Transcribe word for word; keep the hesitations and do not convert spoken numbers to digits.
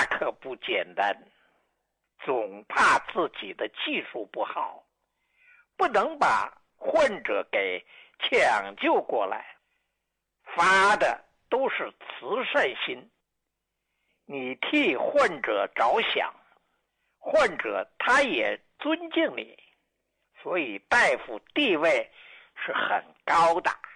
可不简单，总怕自己的技术不好，不能把患者给抢救过来，发的都是慈善心，你替患者着想，患者他也尊敬你，所以大夫地位是很高的。